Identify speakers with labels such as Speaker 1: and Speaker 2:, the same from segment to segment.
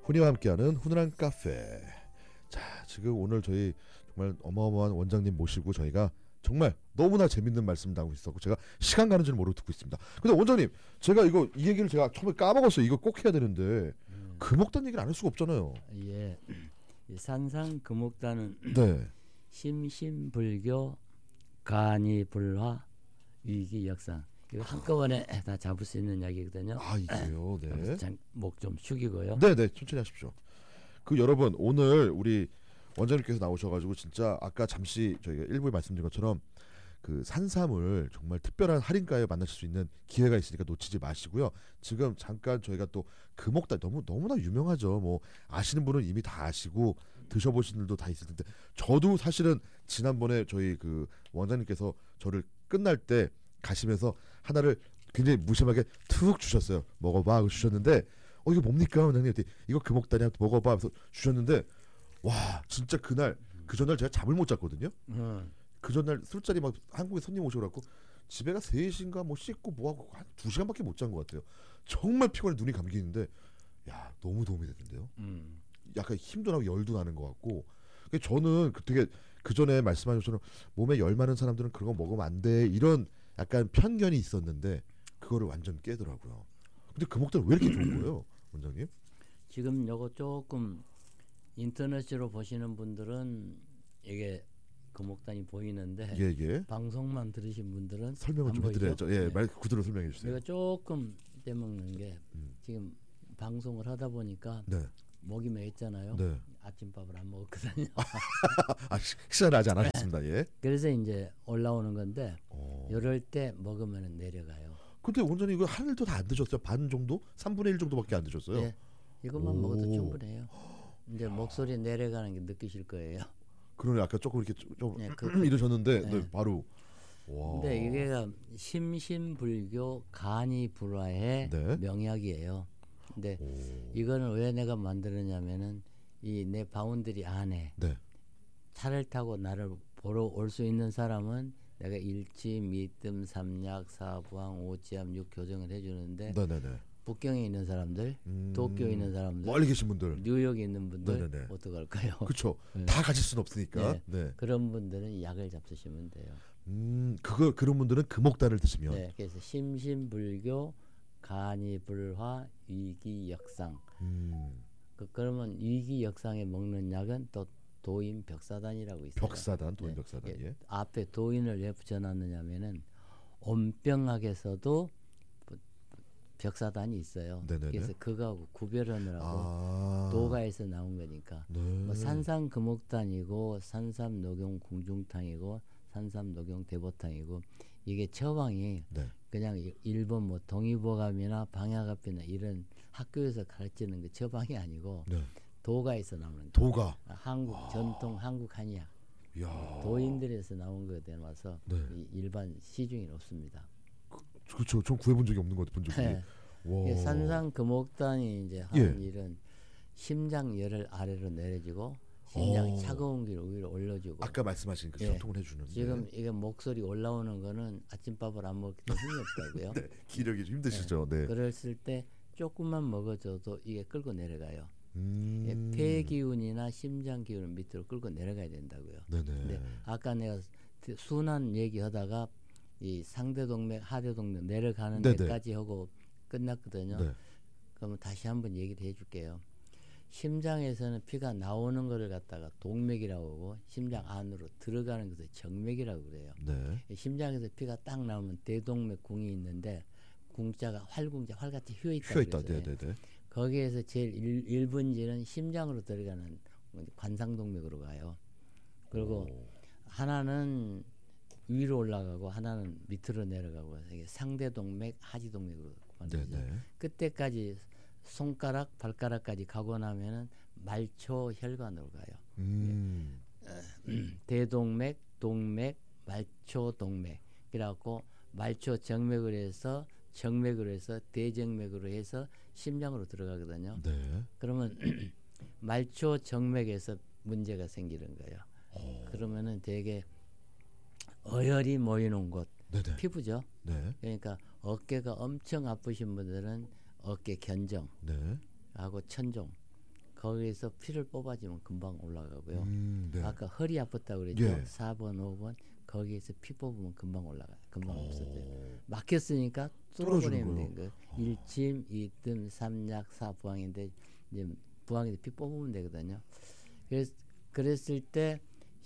Speaker 1: 훈이와 함께하는 훈훈한 카페. 자, 지금 오늘 저희 정말 어마어마한 원장님 모시고 저희가 정말 너무나 재밌는 말씀 나오고 있었고 제가 시간 가는 줄 모르고 듣고 있습니다. 근데 원장님, 제가 이 얘기를 제가 처음에 까먹었어요. 이거 꼭 해야 되는데 금옥단 얘기를 안 할 수가 없잖아요.
Speaker 2: 예, 이 산상 금옥단은
Speaker 1: 네.
Speaker 2: 심신불교, 간이불화, 위기역상 이거 한꺼번에 다 잡을 수 있는 이야기거든요.
Speaker 1: 아, 이게요. 네.
Speaker 2: 목 좀 숙이고요.
Speaker 1: 네네, 천천히 하십시오. 여러분, 오늘 우리 원장님께서 나오셔가지고 진짜 아까 잠시 저희가 일부에 말씀드린 것처럼 그 산삼을 정말 특별한 할인가에 만나실 수 있는 기회가 있으니까 놓치지 마시고요. 지금 잠깐 저희가 또 금옥단 너무나 유명하죠. 뭐 아시는 분은 이미 다 아시고 드셔보신 분들도 다 있을 텐데 저도 사실은 지난번에 저희 그 원장님께서 저를 끝날 때 가시면서 하나를 굉장히 무심하게 툭 주셨어요. 먹어봐 주셨는데 이거 뭡니까 원장님? 이거 금옥단이야 먹어봐 하면서 주셨는데 와 진짜 그날 그 전날 제가 잠을 못 잤거든요. 그 전날 술자리 막 한국에 손님 오셔갖고 집에가 3시인가 뭐 씻고 뭐하고 한 2시간밖에 못 잔 것 같아요. 정말 피곤해 눈이 감기는데 야 너무 도움이 됐는데요. 약간 힘도 나고 열도 나는 것 같고 저는 되게 그 전에 말씀하신 것처럼 몸에 열 많은 사람들은 그런 거 먹으면 안 돼 이런 약간 편견이 있었는데 그거를 완전 깨더라고요. 근데 금옥단 왜 이렇게 좋은 거예요, 원장님?
Speaker 2: 지금 요거 조금 인터넷으로 보시는 분들은 이게 금옥단이 보이는데
Speaker 1: 예.
Speaker 2: 방송만 들으신 분들은
Speaker 1: 설명을 좀 해드려야죠. 예,
Speaker 2: 네.
Speaker 1: 말 그대로 설명해 주세요.
Speaker 2: 제가 조금 떼먹는 게 지금 방송을 하다 보니까
Speaker 1: 네.
Speaker 2: 목이 메있잖아요.
Speaker 1: 네.
Speaker 2: 아침밥을 안 먹었거든요.
Speaker 1: 식사를 아직 안 하셨습니다. 예.
Speaker 2: 그래서 이제 올라오는 건데 이럴 때 먹으면 내려가요.
Speaker 1: 근데 원장님 이거 한 일도 다 안 드셨어요? 반 정도? 3분의 1 정도밖에 안 드셨어요?
Speaker 2: 네. 이것만 먹어도 충분해요. 이제 목소리 내려가는 게 느끼실 거예요.
Speaker 1: 그러네. 아까 조금 이렇게 좀
Speaker 2: 네,
Speaker 1: 이러셨는데
Speaker 2: 네.
Speaker 1: 네, 바로 와.
Speaker 2: 근데 이게 심신불교 간이불화의
Speaker 1: 네.
Speaker 2: 명약이에요. 근데 이거는 왜 내가 만들었냐면은 이 내 바운드리 안에
Speaker 1: 네.
Speaker 2: 차를 타고 나를 보러 올 수 있는 사람은 내가 일치, 미뜸, 삼약, 사부항, 오지암, 육교정을 해주는데
Speaker 1: 네네네.
Speaker 2: 북경에 있는 사람들, 도쿄에 있는 사람들,
Speaker 1: 멀리 계신 분들,
Speaker 2: 뉴욕에 있는 분들
Speaker 1: 네네네.
Speaker 2: 어떡할까요?
Speaker 1: 그렇죠.
Speaker 2: 네.
Speaker 1: 다 가실 수는 없으니까.
Speaker 2: 네.
Speaker 1: 네.
Speaker 2: 그런 분들은 약을 잡수시면 돼요.
Speaker 1: 그런 분들은 금옥단을 드시면.
Speaker 2: 네, 그래서 심신불교, 간이불화, 위기역상. 그러면 위기역상에 먹는 약은 또 도인 벽사단이라고 있어요.
Speaker 1: 벽사단, 도인 벽사단. 예.
Speaker 2: 앞에 도인을 왜 붙여놨느냐면은 온병학에서도 벽사단이 있어요.
Speaker 1: 네네네.
Speaker 2: 그래서 그거하고 구별하느라고 도가에서 나온 거니까.
Speaker 1: 네.
Speaker 2: 뭐 산삼 금옥단이고 산삼 녹용 궁중탕이고 산삼 녹용 대보탕이고 이게 처방이
Speaker 1: 네.
Speaker 2: 그냥 일본 뭐 동의보감이나 방야갑이나 이런 학교에서 가르치는 그 처방이 아니고
Speaker 1: 네.
Speaker 2: 도가에서 나오는
Speaker 1: 도가.
Speaker 2: 한국 전통 한국 한의학
Speaker 1: 이야.
Speaker 2: 도인들에서 나온 거에 대해서
Speaker 1: 네.
Speaker 2: 일반 시중에는 없습니다.
Speaker 1: 그렇죠. 전 구해본 적이 없는 것 같아요. 본 적이.
Speaker 2: 네.
Speaker 1: 와.
Speaker 2: 산상 금옥단이 이제 하는
Speaker 1: 예.
Speaker 2: 일은 심장열을 아래로 내려주고 심장 차가운 기를 위로 올려주고.
Speaker 1: 아까 말씀하신 그
Speaker 2: 예.
Speaker 1: 소통을 해주는.
Speaker 2: 지금 이게 목소리 올라오는 거는 아침밥을 안 먹기 때문에 힘이 없다고요.
Speaker 1: 네. 기력이 좀 힘드시죠. 네.
Speaker 2: 그랬을 때 조금만 먹어줘도 이게 끌고 내려가요. 예,
Speaker 1: 음.
Speaker 2: 폐 기운이나 심장 기운을 밑으로 끌고 내려가야 된다고요.
Speaker 1: 네네.
Speaker 2: 근데 아까 내가 순환 얘기하다가 이 상대동맥, 하대동맥 내려가는
Speaker 1: 네네.
Speaker 2: 데까지 하고 끝났거든요.
Speaker 1: 네.
Speaker 2: 그러면 다시 한번 얘기를 해줄게요. 심장에서는 피가 나오는 것을 갖다가 동맥이라고 하고 심장 안으로 들어가는 것을 정맥이라고 그래요.
Speaker 1: 네.
Speaker 2: 심장에서 피가 딱 나오면 대동맥 궁이 있는데 궁자가 활궁자 활같이 휘어있다.
Speaker 1: 휘어있다. 네네네.
Speaker 2: 거기에서 제일 1분지는 심장으로 들어가는 관상동맥으로 가요. 그리고 하나는 위로 올라가고 하나는 밑으로 내려가고 이게 상대동맥, 하지동맥으로 만들죠.
Speaker 1: 네네.
Speaker 2: 끝에까지 손가락, 발가락까지 가고 나면은 말초 혈관으로 가요. 대동맥, 동맥, 말초 동맥. 그래갖고 말초 정맥으로 해서 정맥으로 해서 대정맥으로 해서 심장으로 들어가거든요.
Speaker 1: 네.
Speaker 2: 그러면 말초 정맥에서 문제가 생기는 거예요. 그러면은 되게 어혈이 모이는 곳,
Speaker 1: 네네.
Speaker 2: 피부죠.
Speaker 1: 네.
Speaker 2: 그러니까 어깨가 엄청 아프신 분들은 어깨 견정
Speaker 1: 네.
Speaker 2: 하고 천종, 거기에서 피를 뽑아주면 금방 올라가고요.
Speaker 1: 네.
Speaker 2: 아까 허리 아팠다고 그랬죠.
Speaker 1: 예.
Speaker 2: 4번, 5번 거기에서 피 뽑으면 금방 올라가요. 금방 없어져요.
Speaker 1: 오.
Speaker 2: 막혔으니까
Speaker 1: 뚫어주는
Speaker 2: 뚫어버리면
Speaker 1: 거예요.
Speaker 2: 되는 거예요. 1침, 2뜸, 3약, 4부항인데 이제 부항에서 피 뽑으면 되거든요. 그랬을 때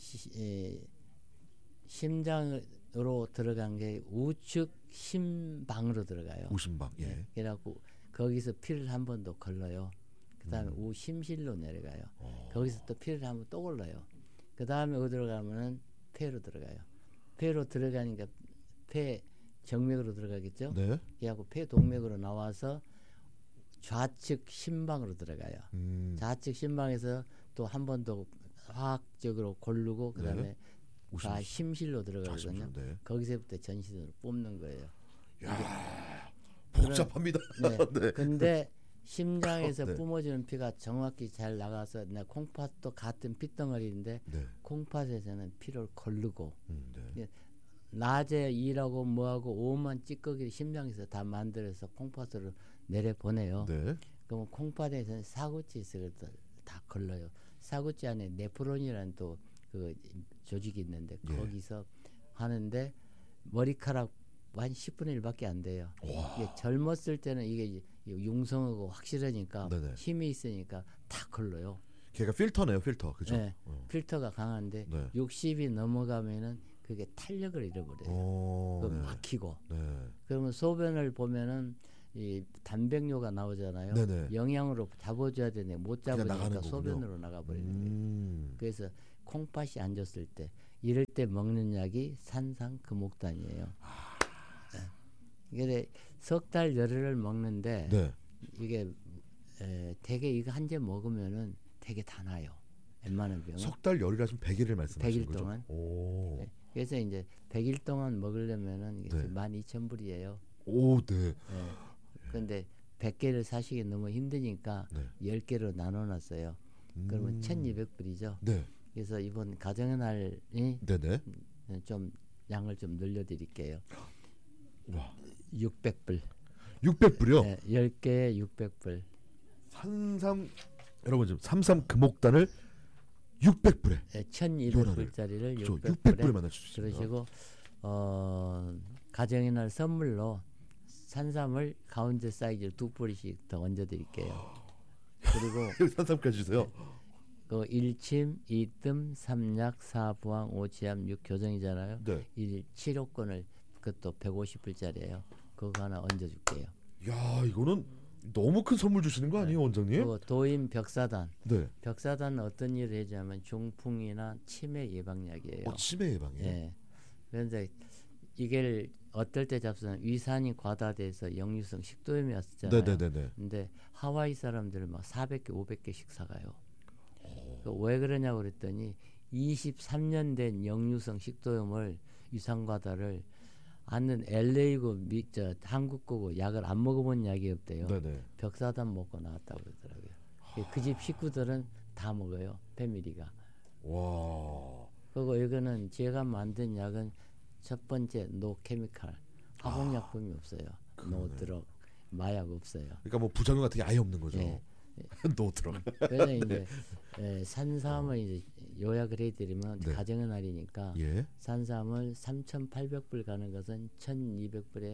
Speaker 2: 심장으로 들어간 게 우측 심방으로 들어가요.
Speaker 1: 우심방. 예.
Speaker 2: 예. 그래갖고 거기서 피를 한 번 더 걸러요. 그다음에 우심실로 내려가요. 거기서 또 피를 한 번 또 걸러요. 그다음에 어디로 가면은 폐로 들어가요. 폐로 들어가니까 폐 정맥으로 들어가겠죠.
Speaker 1: 네.
Speaker 2: 그래갖고 폐 동맥으로 나와서 좌측 심방으로 들어가요. 좌측 심방에서 또 한 번 더 화학적으로 고르고 그다음에
Speaker 1: 네.
Speaker 2: 좌심실로 들어가거든요.
Speaker 1: 좌심실, 네.
Speaker 2: 거기서부터 전신으로 뽑는 거예요.
Speaker 1: 야, 복잡합니다.
Speaker 2: 네.
Speaker 1: 네.
Speaker 2: 근데 심장에서
Speaker 1: 네.
Speaker 2: 뿜어지는 피가 정확히 잘 나가서 콩팥도 같은 핏덩어리인데
Speaker 1: 네.
Speaker 2: 콩팥에서는 피를 걸르고
Speaker 1: 네.
Speaker 2: 낮에 일하고 뭐하고 오만 찌꺼기를 심장에서 다 만들어서 콩팥으로 내려보내요.
Speaker 1: 네.
Speaker 2: 그러면 콩팥에서는 사구치에서 다 걸러요. 사구치 안에 네프론이라는 또 그 조직이 있는데
Speaker 1: 예.
Speaker 2: 거기서 하는데 머리카락 한 10분의 1밖에 안 돼요.
Speaker 1: 와.
Speaker 2: 이게 젊었을 때는 이게 융성하고 확실하니까
Speaker 1: 네네.
Speaker 2: 힘이 있으니까 다 걸러요.
Speaker 1: 걔가 필터네요, 필터. 그죠?
Speaker 2: 네. 필터가 강한데
Speaker 1: 네.
Speaker 2: 60이 넘어가면은 그게 탄력을 잃어버려요.
Speaker 1: 오,
Speaker 2: 그
Speaker 1: 네.
Speaker 2: 막히고.
Speaker 1: 네.
Speaker 2: 그러면 소변을 보면은 이 단백뇨가 나오잖아요.
Speaker 1: 네네.
Speaker 2: 영양으로 잡아줘야 되는데 못
Speaker 1: 그냥 나가는
Speaker 2: 잡으니까
Speaker 1: 거군요.
Speaker 2: 소변으로 나가버리는 거예요. 그래서 콩팥이 안 좋을 때 이럴 때 먹는 약이 산삼금옥단이에요. 이게 석 달 열흘을 먹는데
Speaker 1: 네.
Speaker 2: 이게 대개 이거 한 제 먹으면은 되게 다 나요. 웬만한 병은.
Speaker 1: 석 달 열흘 하시면 100일을 말씀하시는
Speaker 2: 100일
Speaker 1: 거죠?
Speaker 2: 동안.
Speaker 1: 오.
Speaker 2: 네. 그래서 이제 100일 동안 먹으려면은
Speaker 1: 네.
Speaker 2: 12,000불이에요.
Speaker 1: 오, 네.
Speaker 2: 그런데 100개를 사시기 너무 힘드니까
Speaker 1: 네.
Speaker 2: 10개로 나눠놨어요. 그러면 1,200불이죠.
Speaker 1: 네.
Speaker 2: 그래서 이번 가정의 날이
Speaker 1: 네네.
Speaker 2: 좀 양을 좀 늘려드릴게요.
Speaker 1: 와.
Speaker 2: 600불.
Speaker 1: 600불이요?
Speaker 2: 네, 10개에 600불.
Speaker 1: 산삼 여러분 지금 삼삼 금옥단을 600불에
Speaker 2: 네, 1,200불짜리를
Speaker 1: 그렇죠.
Speaker 2: 600불에
Speaker 1: 600불에 만날 수 있습니다.
Speaker 2: 그러시고 가정의 날 선물로 산삼을 가운데 사이즈를 2뿌리씩 더 얹어드릴게요. 그리고
Speaker 1: 산삼까지 주세요.
Speaker 2: 그 1침, 2뜸, 3약, 4부항, 5치암, 6교정이잖아요.
Speaker 1: 네.
Speaker 2: 7호권을 그것도 150불짜리예요. 그거 하나 얹어줄게요.
Speaker 1: 야, 이거는 너무 큰 선물 주시는 거 아니에요, 원장님?
Speaker 2: 그리고 도임 벽사단.
Speaker 1: 네.
Speaker 2: 벽사단은 어떤 일을 해주냐면 중풍이나 치매 예방약이에요.
Speaker 1: 치매 예방이에요.
Speaker 2: 예. 그런데 이게 어떨 때 잡수면 위산이 과다돼서 역류성 식도염이 왔었잖아요.
Speaker 1: 네네네네.
Speaker 2: 근데 하와이 사람들은 막 400개, 500개씩 사가요. 왜 그러냐고 그랬더니 23년 된 역류성 식도염을 위산과다를 않는 LA고 한국 거고 약을 안 먹어본 약이 없대요.
Speaker 1: 네네.
Speaker 2: 벽사단 먹고 나왔다고 그러더라고요. 그 집 식구들은 다 먹어요. 패밀리가.
Speaker 1: 와.
Speaker 2: 그리고 이거는 제가 만든 약은 첫 번째 노 케미칼 화공약품이 없어요. 노 드럭 마약 없어요.
Speaker 1: 그러니까 뭐 부작용 같은 게 아예 없는 거죠.
Speaker 2: 예.
Speaker 1: 노 들어.
Speaker 2: 그래서 이제 산삼을 이제 요약을 해드리면
Speaker 1: 네.
Speaker 2: 가정의 날이니까
Speaker 1: 예.
Speaker 2: 산삼을 3,800불 가는 것은 1,200불에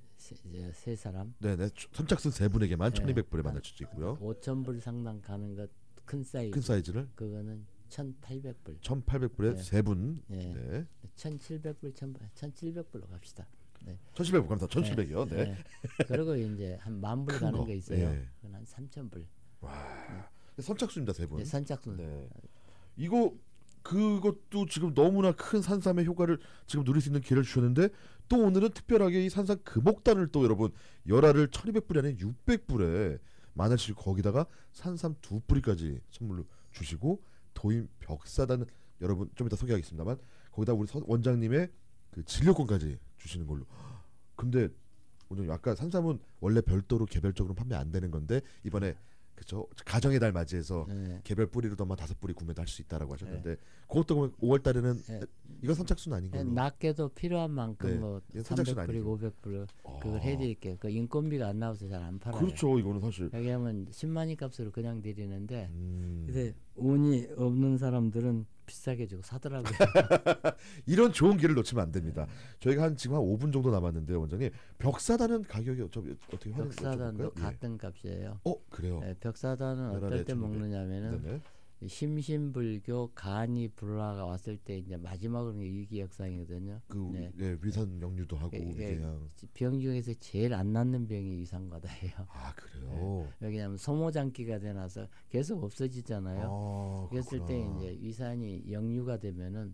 Speaker 2: 세 사람,
Speaker 1: 네네. 선착순 세 분에게만
Speaker 2: 네.
Speaker 1: 1,200불에 만날 수 있고요.
Speaker 2: 5,000불 상당 가는 것 큰 사이즈,
Speaker 1: 큰 사이즈를
Speaker 2: 그거는 1,800불,
Speaker 1: 1,800불에
Speaker 2: 네.
Speaker 1: 세 분.
Speaker 2: 네.
Speaker 1: 네.
Speaker 2: 1,700불, 1,700불로 갑시다. 네.
Speaker 1: 1,700불 갑니다. 1,700이요. 네.
Speaker 2: 그리고 이제 한 10,000불
Speaker 1: 큰
Speaker 2: 가는
Speaker 1: 거.
Speaker 2: 거 있어요.
Speaker 1: 예.
Speaker 2: 그건 한 3,000불.
Speaker 1: 와. 선착순입니다, 세 분.
Speaker 2: 네, 선착순.
Speaker 1: 네. 이거 그것도 지금 너무나 큰 산삼의 효과를 지금 누릴 수 있는 기회를 주셨는데 또 오늘은 특별하게 이 산삼 금옥단을 또 여러분 열알을 1,200불이 아닌 600불에 만원씩 거기다가 산삼 2뿌리까지 선물로 주시고 도임 벽사단 여러분 좀 이따 소개하겠습니다만 거기다 우리 원장님의 그 진료권까지 주시는 걸로. 근데 원장님 아까 산삼은 원래 별도로 개별적으로 판매 안 되는 건데 이번에 그죠? 가정의 달 맞이해서
Speaker 2: 네.
Speaker 1: 개별 뿌리로도 5뿌리 구매도 할 수 있다라고 하셨는데 그것도 그러면 5월 달에는
Speaker 2: 네.
Speaker 1: 이건 선착순 아닌 걸로.
Speaker 2: 낮게도 필요한 만큼
Speaker 1: 네.
Speaker 2: 뭐
Speaker 1: 이건 선착순
Speaker 2: 300불,
Speaker 1: 아니고.
Speaker 2: 500불 그걸 해드릴게요. 그 인건비가 안 나와서 잘 안 팔아요.
Speaker 1: 그렇죠. 이거는 사실.
Speaker 2: 왜냐하면 10만원 값으로 그냥 드리는데
Speaker 1: 음.
Speaker 2: 근데 운이 없는 사람들은 비싸게 주고 사더라고요.
Speaker 1: 이런 좋은 기회를 놓치면 안 됩니다. 저희가 지금 한 5분 정도 남았는데요, 원장님. 벽사단은 가격이 어떻게
Speaker 2: 벽사단도
Speaker 1: 여쭤볼까요?
Speaker 2: 같은 값이에요.
Speaker 1: 그래요.
Speaker 2: 네, 벽사단은
Speaker 1: 나라의
Speaker 2: 어떨 때
Speaker 1: 1600.
Speaker 2: 먹느냐면은
Speaker 1: 네네.
Speaker 2: 심신불교 간이 불화가 왔을 때 이제 마지막으로 위기역상이거든요. 네.
Speaker 1: 위산 역류도 하고
Speaker 2: 이게
Speaker 1: 위궤양.
Speaker 2: 병 중에서 제일 안 낫는 병이 위산과다예요.
Speaker 1: 아 그래요.
Speaker 2: 왜냐하면 소모장기가 되나서 계속 없어지잖아요. 그랬을 때 이제 위산이 역류가 되면은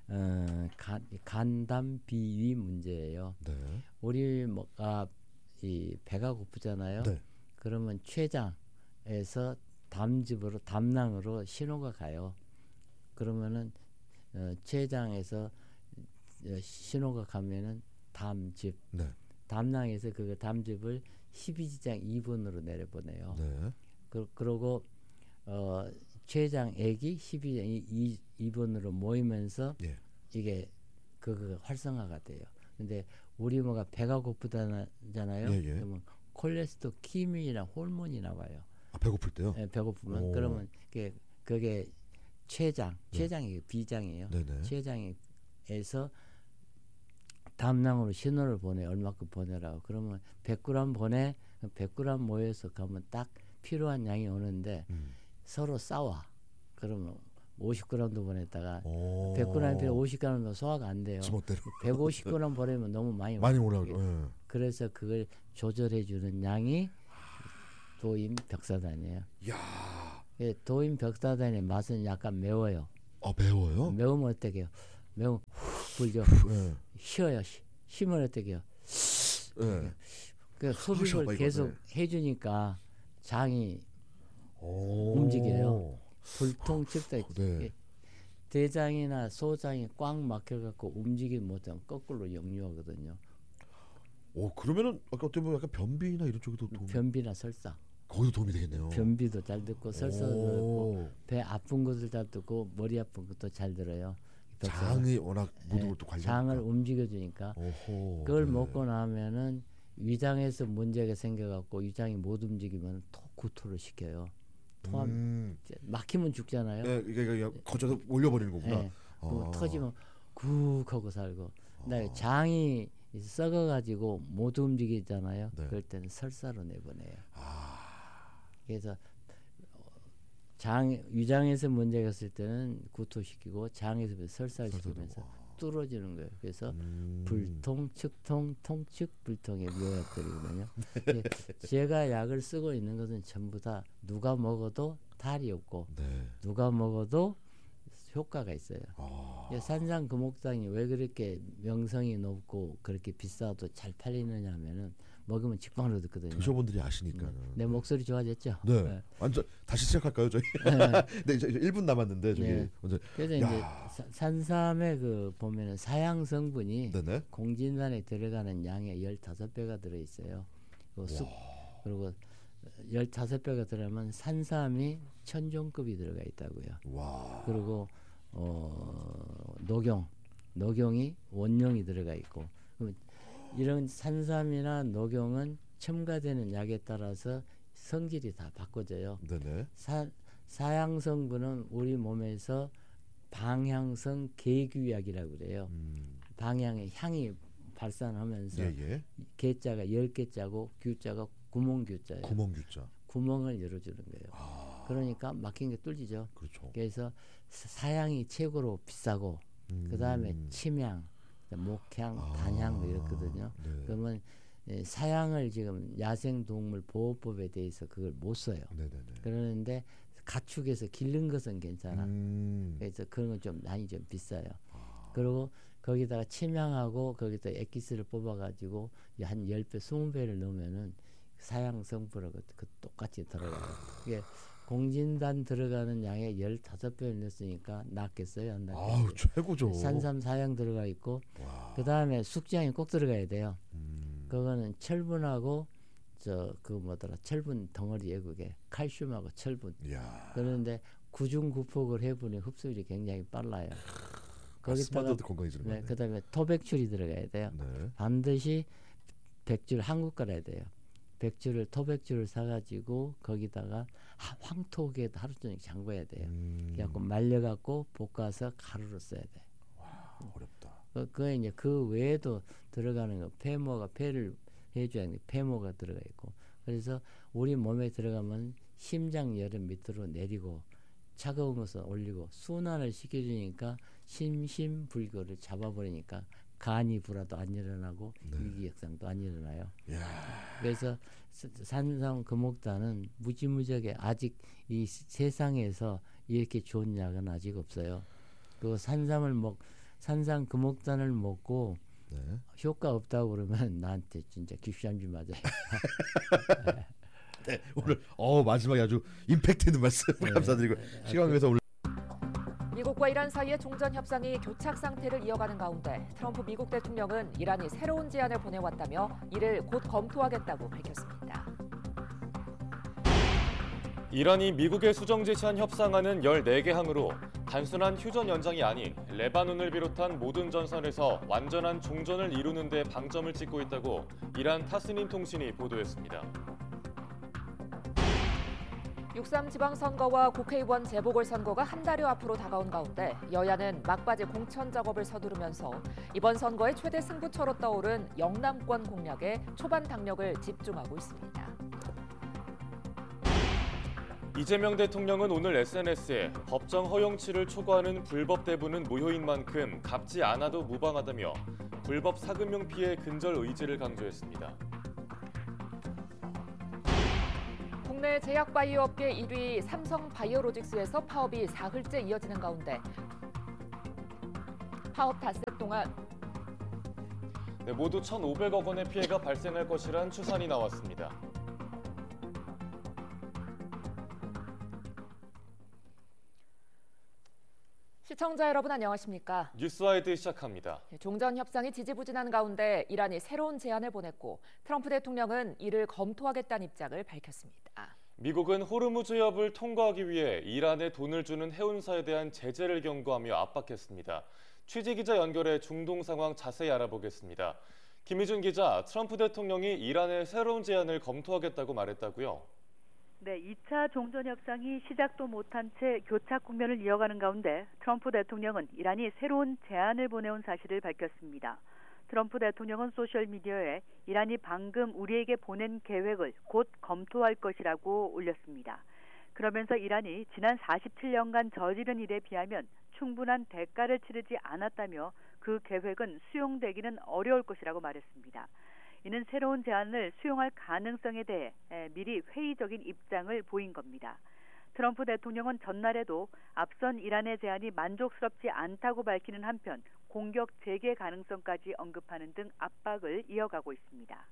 Speaker 2: 간담 비위 문제예요.
Speaker 1: 네.
Speaker 2: 우리 뭐가 이 배가 고프잖아요.
Speaker 1: 네.
Speaker 2: 그러면 췌장에서 담낭으로 신호가 가요. 그러면은 췌장에서 신호가 가면은 담즙,
Speaker 1: 네.
Speaker 2: 담낭에서 그 담즙을 12지장 2번으로 내려보내요.
Speaker 1: 네.
Speaker 2: 그러고 췌장액이 12지장 2번으로 모이면서
Speaker 1: 예.
Speaker 2: 이게 그 활성화가 돼요. 근데 우리 뭐가 배가 고프다잖아요.
Speaker 1: 예.
Speaker 2: 그러면 콜레스테롤 호르몬이 나와요.
Speaker 1: 배고플 때요?
Speaker 2: 네, 배고프면 그러면 그게 췌장이 비장이에요.
Speaker 1: 네네.
Speaker 2: 췌장에서 담낭으로 신호를 보내 얼마큼 보내라고. 그러면 100g 보내 100g 모여서 가면 딱 필요한 양이 오는데 서로 싸워. 그러면 50g도 보냈다가 100g 필요 50g도 소화가 안 돼요.
Speaker 1: 지멋대로.
Speaker 2: 150g 보내면 너무 많이
Speaker 1: 올라가죠. 예.
Speaker 2: 그래서 그걸 조절해 주는 양이 도임 벽사단이에요.
Speaker 1: 야.
Speaker 2: 예, 도임 벽사단의 맛은 약간 매워요.
Speaker 1: 매워요?
Speaker 2: 매우면 어떻게 해요? 매우면 훅 불죠.
Speaker 1: 예.
Speaker 2: 쉬어요. 쉬면 어떻게 해요?
Speaker 1: 예.
Speaker 2: 그 흡입을 계속 해주니까 장이 움직여요. 불통측도
Speaker 1: 네.
Speaker 2: 대장이나 소장이 꽉 막혀갖고 움직이지 못하면 거꾸로 역류하거든요.
Speaker 1: 그러면은 어떻게 보면 약간 변비나 이런 쪽에도
Speaker 2: 변비나 설사.
Speaker 1: 거기도 도움이 되겠네요.
Speaker 2: 변비도 잘 듣고 설사도 듣고 배 아픈 것을 잘 듣고 머리 아픈 것도 잘 들어요.
Speaker 1: 장이 워낙 모든 걸 또 관리.
Speaker 2: 장을 움직여주니까. 그걸 먹고 나면은 위장에서 문제가 생겨갖고 위장이 못 움직이면 구토를 시켜요. 막히면 죽잖아요.
Speaker 1: 이게 거쳐서 올려버리는 거구나.
Speaker 2: 터지면 쿡 하고 살고. 그다음에 장이 썩어가지고 못 움직이잖아요.
Speaker 1: 네.
Speaker 2: 그럴 때는 설사로 내보내요. 그래서 위장에서 문제가 있을 때는 구토시키고 장에서 설사를 시키면서 뚫어지는 거예요. 그래서 불통, 측통, 통측, 불통의 묘약들이거든요. 제가 약을 쓰고 있는 것은 전부 다 누가 먹어도 탈이 없고 누가 먹어도 효과가 있어요. 산상 금옥당이 왜 그렇게 명성이 높고 그렇게 비싸도 잘 팔리느냐 하면은 먹으면 직방으로 듣거든요.
Speaker 1: 드셔분들이 아시니까는.
Speaker 2: 내 목소리 좋아졌죠?
Speaker 1: 네. 완전 다시 시작할까요, 저희? 네, 이제 1분 남았는데 저기 먼저.
Speaker 2: 그래서 이제 산삼의 그 보면은 사양 성분이
Speaker 1: 네네.
Speaker 2: 공진단에 들어가는 양의 15배가 들어 있어요. 그리고 15배가 들어가면 산삼이 천종급이 들어가 있다고요.
Speaker 1: 와.
Speaker 2: 그리고 녹용이 원령이 들어가 있고. 그러면 이런 산삼이나 녹용은 첨가되는 약에 따라서 성질이 다 바꿔져요.
Speaker 1: 네네.
Speaker 2: 사양 성분은 우리 몸에서 방향성 계규약이라고 그래요. 방향의 향이 발산하면서 개자가 10개자고 규자가 구멍규자예요.
Speaker 1: 구멍규자.
Speaker 2: 구멍을 열어주는 거예요. 그러니까 막힌 게 뚫리죠.
Speaker 1: 그렇죠.
Speaker 2: 그래서 사양이 최고로 비싸고 그 다음에 침향, 목향, 단향 이렇거든요.
Speaker 1: 네.
Speaker 2: 그러면 사양을 지금 야생동물 보호법에 대해서 그걸 못 써요.
Speaker 1: 네네네.
Speaker 2: 그러는데 가축에서 기른 것은 괜찮아. 그래서 그런 건 좀 많이 좀 비싸요. 그리고 거기다가 침향하고 거기다 액기스를 뽑아가지고 한 10배, 20배를 넣으면은 사양 성분하고 그 똑같이 들어가요. 이게 공진단 들어가는 양의 15배를 넣었으니까 낫겠어요? 안 낫겠어요?
Speaker 1: 아우, 최고죠.
Speaker 2: 산삼 사양 들어가 있고 그 다음에 숙지향이 꼭 들어가야 돼요. 그거는 철분하고 그 뭐더라 철분 덩어리에 그게 칼슘하고 철분.
Speaker 1: 이야.
Speaker 2: 그런데 구중구폭을 해보니 흡수율이 굉장히 빨라요.
Speaker 1: 거기다가 건강해지는 거네.
Speaker 2: 그다음에 토백줄이 들어가야 돼요.
Speaker 1: 네.
Speaker 2: 반드시 백줄 한국 거라야 돼요. 백줄을 토백줄을 사가지고 거기다가 황토기에다 하루 종일 잠궈야 돼요. 그래갖고 말려갖고 볶아서 가루로 써야 돼.
Speaker 1: 와, 어렵다.
Speaker 2: 그게 이제 그 외에도 들어가는 거 폐모가 폐를 해줘야 하는 폐모가 들어가 있고 그래서 우리 몸에 들어가면 심장열은 밑으로 내리고 차가운 것을 올리고 순환을 시켜주니까 심심불교를 잡아버리니까 간이 불화도 안 일어나고 위기역상도 안 일어나요. 그래서 산삼금옥단은 무지무지하게 아직 이 세상에서 이렇게 좋은 약은 아직 없어요. 그 산삼금옥단을 먹고 효과 없다고 그러면 나한테 진짜 깁삼지 맞아요.
Speaker 1: 네, 오늘 마지막에 아주 임팩트 있는 말씀 감사드리고 시간 관계에서 오늘
Speaker 3: 미국과 이란 사이의 종전 협상이 교착 상태를 이어가는 가운데 트럼프 미국 대통령은 이란이 새로운 제안을 보내왔다며 이를 곧 검토하겠다고 밝혔습니다.
Speaker 4: 이란이 미국에 수정 제시한 협상안은 14개 항으로 단순한 휴전 연장이 아닌 레바논을 비롯한 모든 전선에서 완전한 종전을 이루는 데 방점을 찍고 있다고 이란 타스님 통신이 보도했습니다.
Speaker 3: 6.3 지방선거와 국회의원 재보궐선거가 한 달여 앞으로 다가온 가운데 여야는 막바지 공천 작업을 서두르면서 이번 선거의 최대 승부처로 떠오른 영남권 공략에 초반 당력을 집중하고 있습니다.
Speaker 4: 이재명 대통령은 오늘 SNS에 법정 허용치를 초과하는 불법 대부는 무효인 만큼 갚지 않아도 무방하다며 불법 사금융 피해 근절 의지를 강조했습니다.
Speaker 3: 국내 제약 바이오 업계 1위 삼성 바이오로직스에서 파업이 사흘째 이어지는 가운데 파업 닷새 동안
Speaker 4: 모두 1,500억 원의 피해가 발생할 것이란 추산이 나왔습니다.
Speaker 3: 시청자 여러분 안녕하십니까?
Speaker 4: 뉴스와이드 시작합니다.
Speaker 3: 종전 협상이 지지부진한 가운데 이란이 새로운 제안을 보냈고 트럼프 대통령은 이를 검토하겠다는 입장을 밝혔습니다.
Speaker 4: 미국은 호르무즈 해협을 통과하기 위해 이란에 돈을 주는 해운사에 대한 제재를 경고하며 압박했습니다. 취재기자 연결해 중동 상황 자세히 알아보겠습니다. 김희준 기자, 트럼프 대통령이 이란의 새로운 제안을 검토하겠다고 말했다고요?
Speaker 5: 네, 2차 종전 협상이 시작도 못한 채 교착 국면을 이어가는 가운데 트럼프 대통령은 이란이 새로운 제안을 보내온 사실을 밝혔습니다. 트럼프 대통령은 소셜미디어에 이란이 방금 우리에게 보낸 계획을 곧 검토할 것이라고 올렸습니다. 그러면서 이란이 지난 47년간 저지른 일에 비하면 충분한 대가를 치르지 않았다며 그 계획은 수용되기는 어려울 것이라고 말했습니다. 이는 새로운 제안을 수용할 가능성에 대해 미리 회의적인 입장을 보인 겁니다. 트럼프 대통령은 전날에도 앞선 이란의 제안이 만족스럽지 않다고 밝히는 한편 공격 재개 가능성까지 언급하는 등 압박을 이어가고 있습니다.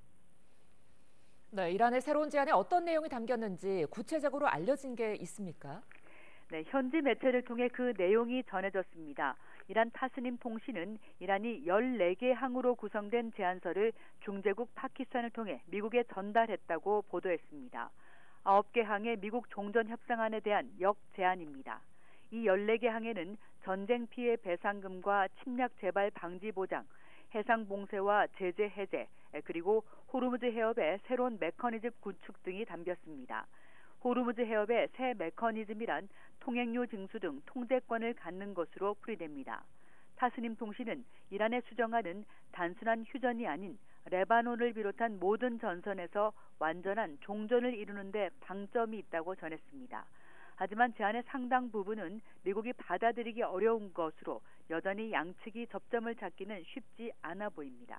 Speaker 3: 네, 이란의 새로운 제안에 어떤 내용이 담겼는지 구체적으로 알려진 게 있습니까?
Speaker 5: 네, 현지 매체를 통해 그 내용이 전해졌습니다. 이란 타스님 통신은 이란이 14개 항으로 구성된 제안서를 중재국 파키스탄을 통해 미국에 전달했다고 보도했습니다. 9개 항의 미국 종전 협상안에 대한 역제안입니다. 이 14개 항에는 전쟁 피해 배상금과 침략 재발 방지 보장, 해상 봉쇄와 제재 해제, 그리고 호르무즈 해협의 새로운 메커니즘 구축 등이 담겼습니다. 호르무즈 해협의 새 메커니즘이란 통행료 징수 등 통제권을 갖는 것으로 풀이됩니다. 타스님 통신은 이란의 수정안은 단순한 휴전이 아닌 레바논을 비롯한 모든 전선에서 완전한 종전을 이루는 데 방점이 있다고 전했습니다. 하지만 제안의 상당 부분은 미국이 받아들이기 어려운 것으로 여전히 양측이 접점을 찾기는 쉽지 않아 보입니다.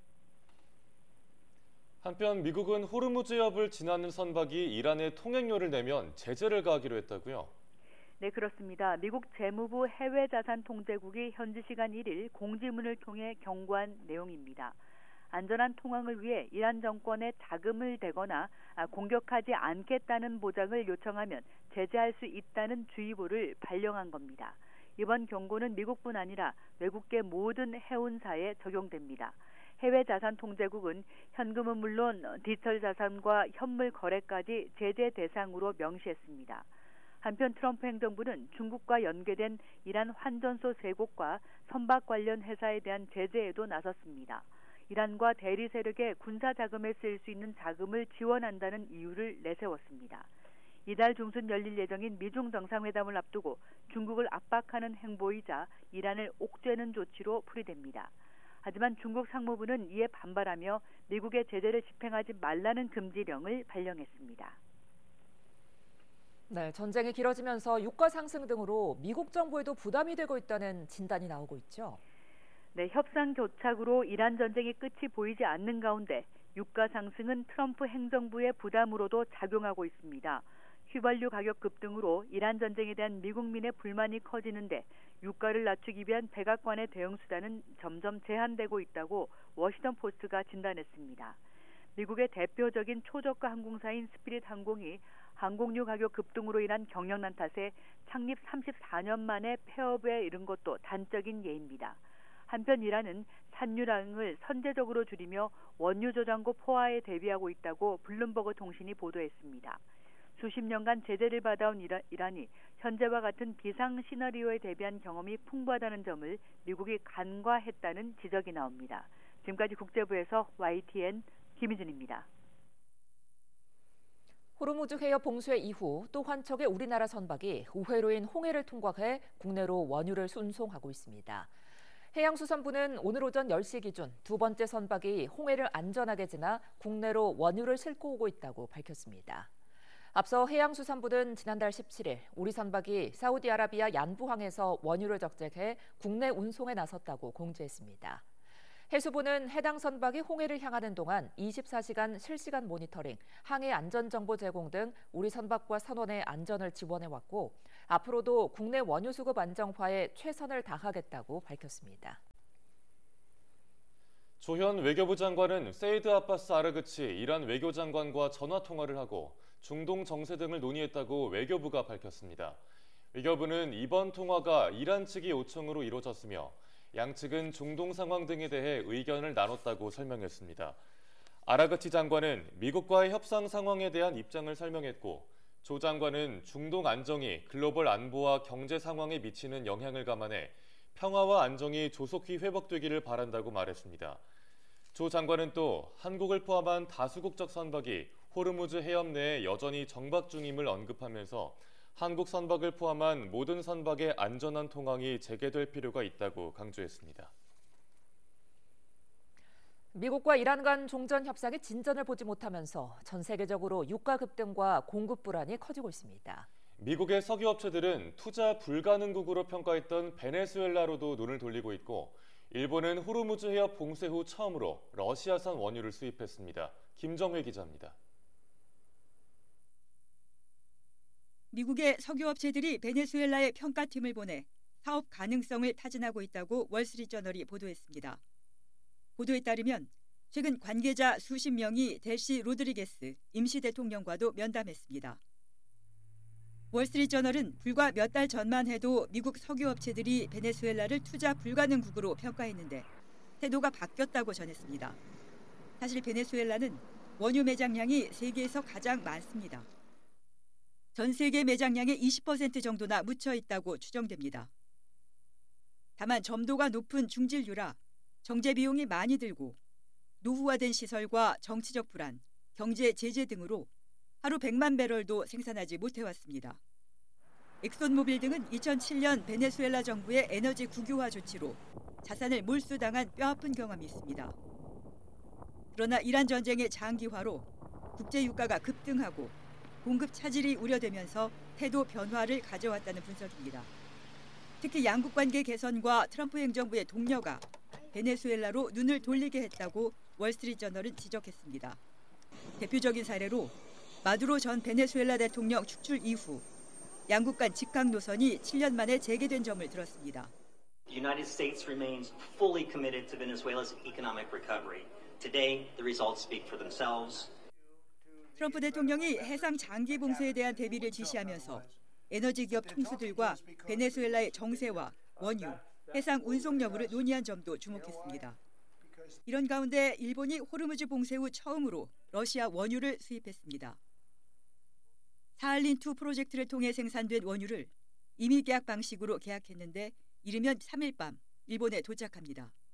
Speaker 4: 한편 미국은 호르무즈 해협을 지나는 선박이 이란에 통행료를 내면 제재를 가하기로 했다고요?
Speaker 5: 네, 그렇습니다. 미국 재무부 해외자산통제국이 현지 시간 1일 공지문을 통해 경고한 내용입니다. 안전한 통항을 위해 이란 정권에 자금을 대거나 공격하지 않겠다는 보장을 요청하면 제재할 수 있다는 주의보를 발령한 겁니다. 이번 경고는 미국뿐 아니라 외국계 모든 해운사에 적용됩니다. 해외자산통제국은 현금은 물론 디지털 자산과 현물 거래까지 제재 대상으로 명시했습니다. 한편 트럼프 행정부는 중국과 연계된 이란 환전소 3곳과 선박 관련 회사에 대한 제재에도 나섰습니다. 이란과 대리 세력의 군사 자금에 쓰일 수 있는 자금을 지원한다는 이유를 내세웠습니다. 이달 중순 열릴 예정인 미중 정상회담을 앞두고 중국을 압박하는 행보이자 이란을 옥죄는 조치로 풀이됩니다. 하지만 중국 상무부는 이에 반발하며 미국의 제재를 집행하지 말라는 금지령을 발령했습니다.
Speaker 3: 네, 전쟁이 길어지면서 유가 상승 등으로 미국 정부에도 부담이 되고 있다는 진단이 나오고 있죠.
Speaker 5: 네, 협상 교착으로 이란 전쟁이 끝이 보이지 않는 가운데 유가 상승은 트럼프 행정부의 부담으로도 작용하고 있습니다. 휘발유 가격 급등으로 이란 전쟁에 대한 미국민의 불만이 커지는데 유가를 낮추기 위한 백악관의 대응 수단은 점점 제한되고 있다고 워싱턴 포스트가 진단했습니다. 미국의 대표적인 초저가 항공사인 스피릿 항공이 항공유 가격 급등으로 인한 경영난 탓에 창립 34년 만에 폐업에 이른 것도 단적인 예입니다. 한편 이란은 산유량을 선제적으로 줄이며 원유 저장고 포화에 대비하고 있다고 블룸버그 통신이 보도했습니다. 수십 년간 제재를 받아온 이란이 현재와 같은 비상 시나리오에 대비한 경험이 풍부하다는 점을 미국이 간과했다는 지적이 나옵니다. 지금까지 국제부에서 YTN 김희준입니다.
Speaker 3: 호르무즈 해협 봉쇄 이후 또 한 척의 우리나라 선박이 우회로인 홍해를 통과해 국내로 원유를 운송하고 있습니다. 해양수산부는 오늘 오전 10시 기준 두 번째 선박이 홍해를 안전하게 지나 국내로 원유를 싣고 오고 있다고 밝혔습니다. 앞서 해양수산부는 지난달 17일 우리 선박이 사우디아라비아 얀부항에서 원유를 적재해 국내 운송에 나섰다고 공지했습니다. 해수부는 해당 선박이 홍해를 향하는 동안 24시간 실시간 모니터링, 항해 안전정보 제공 등 우리 선박과 선원의 안전을 지원해왔고 앞으로도 국내 원유 수급 안정화에 최선을 다하겠다고 밝혔습니다.
Speaker 4: 조현 외교부 장관은 세이드 아바스 아르그치 이란 외교장관과 전화통화를 하고 중동 정세 등을 논의했다고 외교부가 밝혔습니다. 외교부는 이번 통화가 이란 측의 요청으로 이루어졌으며 양측은 중동 상황 등에 대해 의견을 나눴다고 설명했습니다. 아라그치 장관은 미국과의 협상 상황에 대한 입장을 설명했고 조 장관은 중동 안정이 글로벌 안보와 경제 상황에 미치는 영향을 감안해 평화와 안정이 조속히 회복되기를 바란다고 말했습니다. 조 장관은 또 한국을 포함한 다수국적 선박이 호르무즈 해협 내에 여전히 정박 중임을 언급하면서 한국 선박을 포함한 모든 선박의 안전한 통항이 재개될 필요가 있다고 강조했습니다.
Speaker 3: 미국과 이란 간 종전 협상이 진전을 보지 못하면서 전 세계적으로 유가 급등과 공급 불안이 커지고 있습니다.
Speaker 4: 미국의 석유업체들은 투자 불가능국으로 평가했던 베네수엘라로도 눈을 돌리고 있고 일본은 호르무즈 해협 봉쇄 후 처음으로 러시아산 원유를 수입했습니다. 김정회 기자입니다.
Speaker 6: 미국의 석유업체들이 베네수엘라에 평가팀을 보내 사업 가능성을 타진하고 있다고 월스트리트저널이 보도했습니다. 보도에 따르면 최근 관계자 수십 명이 델시 로드리게스 임시 대통령과도 면담했습니다. 월스트리트저널은 불과 몇 달 전만 해도 미국 석유업체들이 베네수엘라를 투자 불가능국으로 평가했는데 태도가 바뀌었다고 전했습니다. 사실 베네수엘라는 원유 매장량이 세계에서 가장 많습니다. 전 세계 매장량의 20% 정도나 묻혀 있다고 추정됩니다. 다만 점도가 높은 중질유라 정제 비용이 많이 들고 노후화된 시설과 정치적 불안, 경제 제재 등으로 하루 100만 배럴도 생산하지 못해왔습니다. 엑손모빌 등은 2007년 베네수엘라 정부의 에너지 국유화 조치로 자산을 몰수당한 뼈아픈 경험이 있습니다. 그러나 이란 전쟁의 장기화로 국제 유가가 급등하고 공급 차질이 우려되면서 태도 변화를 가져왔다는 분석입니다. 특히 양국 관계 개선과 트럼프 행정부의 독려가 베네수엘라로 눈을 돌리게 했다고 월스트리트저널은 지적했습니다. 대표적인 사례로 마두로 전 베네수엘라 대통령 축출 이후 양국 간 직항 노선이 7년 만에 재개된 점을 들었습니다.
Speaker 7: The United States remains fully committed to Venezuela's economic recovery. Today, the results speak for themselves.
Speaker 6: 트럼프 대통령이 해상 장기 봉쇄에 대한 대비를 지시하면서 에너지 기업 총수들과 베네수엘라의 정세와 원유, 해상 운송 여부를 논의한 점도 주목했습니다. 이런 가운데 일본이 호르무즈 봉쇄 후 처음으로 러시아 원유를 수입했습니다. 사할린2 프로젝트를 통해 생산된 원유를 임의 계약 방식으로 계약했는데 이르면 3일 밤 일본에 도착합니다.